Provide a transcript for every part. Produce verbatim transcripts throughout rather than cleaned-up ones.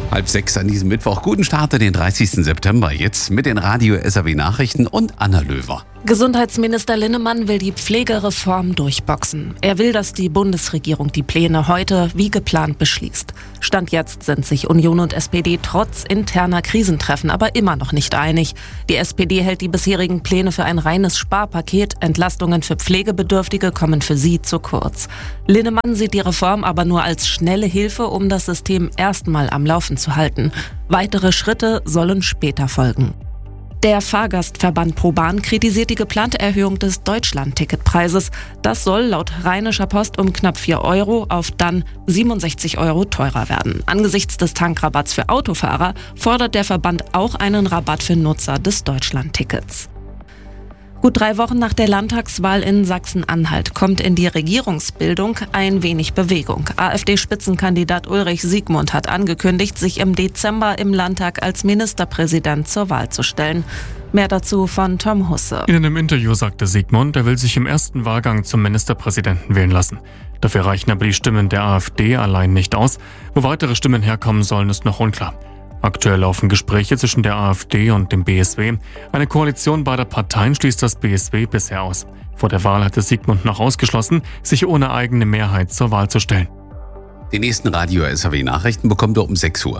Halb sechs an diesem Mittwoch. Guten Start in den dreißigsten September. Jetzt mit den Radio-S R W-Nachrichten und Anna Löwer. Gesundheitsminister Linnemann will die Pflegereform durchboxen. Er will, dass die Bundesregierung die Pläne heute wie geplant beschließt. Stand jetzt sind sich Union und S P D trotz interner Krisentreffen aber immer noch nicht einig. Die S P D hält die bisherigen Pläne für ein reines Sparpaket. Entlastungen für Pflegebedürftige kommen für sie zu kurz. Linnemann sieht die Reform aber nur als schnelle Hilfe, um das System erstmal am Laufen zu halten. Weitere Schritte sollen später folgen. Der Fahrgastverband ProBahn kritisiert die geplante Erhöhung des Deutschland-Ticketpreises. Das soll laut Rheinischer Post um knapp vier Euro auf dann siebenundsechzig Euro teurer werden. Angesichts des Tankrabatts für Autofahrer fordert der Verband auch einen Rabatt für Nutzer des Deutschland-Tickets. Gut drei Wochen nach der Landtagswahl in Sachsen-Anhalt kommt in die Regierungsbildung ein wenig Bewegung. AfD-Spitzenkandidat Ulrich Siegmund hat angekündigt, sich im Dezember im Landtag als Ministerpräsident zur Wahl zu stellen. Mehr dazu von Tom Husse. In einem Interview sagte Siegmund, er will sich im ersten Wahlgang zum Ministerpräsidenten wählen lassen. Dafür reichen aber die Stimmen der AfD allein nicht aus. Wo weitere Stimmen herkommen sollen, ist noch unklar. Aktuell laufen Gespräche zwischen der AfD und dem B S W. Eine Koalition beider Parteien schließt das B S W bisher aus. Vor der Wahl hatte Siegmund noch ausgeschlossen, sich ohne eigene Mehrheit zur Wahl zu stellen. Die nächsten Radio-S R W-Nachrichten bekommt ihr um sechs Uhr.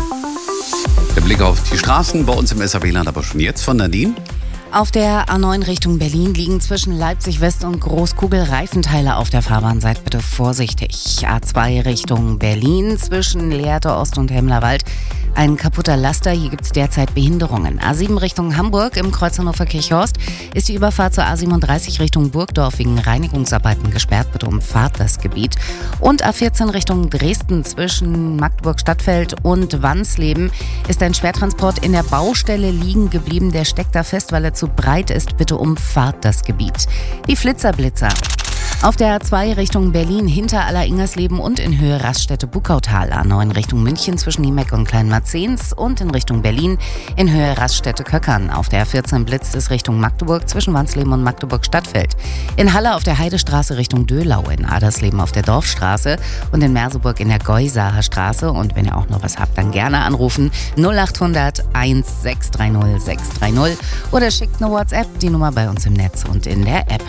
Der Blick auf die Straßen bei uns im S R W-Land aber schon jetzt von Nadine. Auf der A neun Richtung Berlin liegen zwischen Leipzig West und Großkugel Reifenteile auf der Fahrbahn. Seid bitte vorsichtig. A zwei Richtung Berlin zwischen Lehrte Ost und Hemlerwald. Ein kaputter Laster, hier gibt es derzeit Behinderungen. A sieben Richtung Hamburg im Kreuz Hannover-Kirchhorst ist die Überfahrt zur A siebenunddreißig Richtung Burgdorf wegen Reinigungsarbeiten gesperrt. Bitte umfahrt das Gebiet. Und A vierzehn Richtung Dresden zwischen Magdeburg-Stadtfeld und Wansleben ist ein Schwertransport in der Baustelle liegen geblieben. Der steckt da fest, weil er zu breit ist. Bitte umfahrt das Gebiet. Die Flitzer-Blitzer. Auf der A zwei Richtung Berlin hinter Aller-Ingersleben und in Höhe Raststätte-Bukautal. A neun Richtung München zwischen Niemeck und Kleinmarzens und in Richtung Berlin in Höhe Raststätte-Köckern. Auf der A vierzehn blitzt es Richtung Magdeburg zwischen Wansleben und Magdeburg-Stadtfeld. In Halle auf der Heidestraße Richtung Döhlau, in Adersleben auf der Dorfstraße und in Merseburg in der Geusacher Straße. Und wenn ihr auch noch was habt, dann gerne anrufen null acht hundert eins sechs drei null sechs drei null oder schickt eine WhatsApp, die Nummer bei uns im Netz und in der App.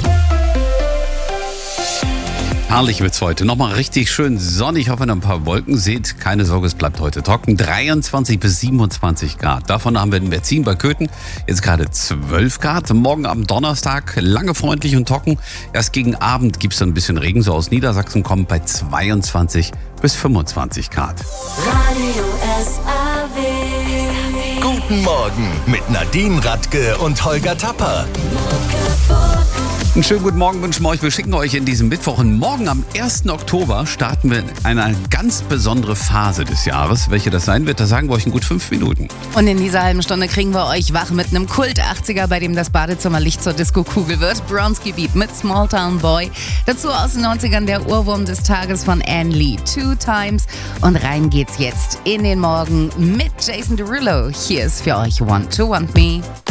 Herrlich wird's heute. Nochmal richtig schön sonnig, auch wenn ihr ein paar Wolken seht. Keine Sorge, es bleibt heute trocken. dreiundzwanzig bis siebenundzwanzig Grad. Davon haben wir in Berzin bei Köthen jetzt gerade zwölf Grad. Morgen am Donnerstag lange freundlich und trocken. Erst gegen Abend gibt's dann ein bisschen Regen. So aus Niedersachsen kommt bei zweiundzwanzig bis fünfundzwanzig Grad. Radio S R W. Guten Morgen mit Nadine Radke und Holger Tapper. Einen schönen guten Morgen wünschen wir euch. Wir schicken euch in diesem Mittwoch und morgen am ersten Oktober starten wir in eine ganz besondere Phase des Jahres. Welche das sein wird, das sagen wir euch in gut fünf Minuten. Und in dieser halben Stunde kriegen wir euch wach mit einem Kult-achtziger, bei dem das Badezimmerlicht zur Disco-Kugel wird. Bronski Beat mit Small Town Boy. Dazu aus den neunzigern der Ohrwurm des Tages von Anne Lee, Two Times. Und rein geht's jetzt in den Morgen mit Jason Derulo. Hier ist für euch Want to Want Me.